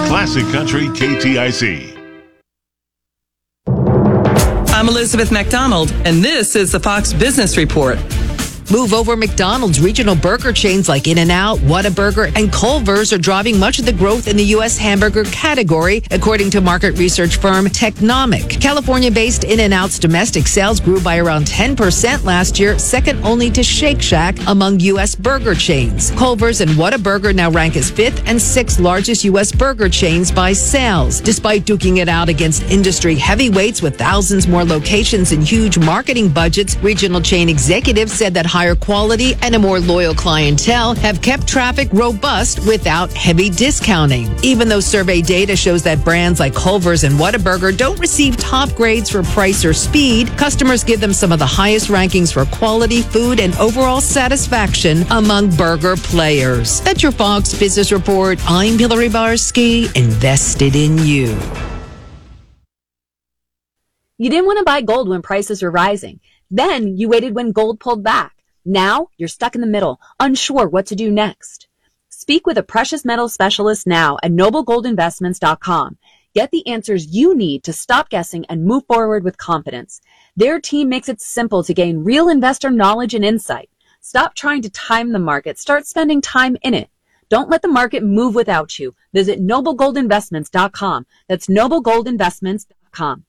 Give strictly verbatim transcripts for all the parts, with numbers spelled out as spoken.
Classic Country K T I C. I'm Elizabeth McDonald, and this is the Fox Business Report. Move over McDonald's regional burger chains like In-N-Out, Whataburger, and Culver's are driving much of the growth in the U S hamburger category, according to market research firm Technomic. California-based In-N-Out's domestic sales grew by around ten percent last year, second only to Shake Shack among U S burger chains. Culver's and Whataburger now rank as fifth and sixth largest U S burger chains by sales. Despite duking it out against industry heavyweights with thousands more locations and huge marketing budgets, regional chain executives said that higher quality and a more loyal clientele have kept traffic robust without heavy discounting. Even though survey data shows that brands like Culver's and Whataburger don't receive top grades for price or speed, customers give them some of the highest rankings for quality, food, and overall satisfaction among burger players. That's your Fox Business Report. I'm Hillary Barsky, invested in you. You didn't want to buy gold when prices were rising. Then you waited when gold pulled back. Now you're stuck in the middle, unsure what to do next. Speak with a precious metal specialist now at noble gold investments dot com. Get the answers you need to stop guessing and move forward with confidence. Their team makes it simple to gain real investor knowledge and insight. Stop trying to time the market. Start spending time in it. Don't let the market move without you. Visit noble gold investments dot com. That's noble gold investments dot com.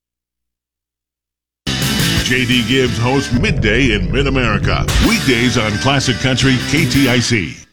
J D Gibbs hosts Midday in Mid-America. Weekdays on Classic Country K T I C.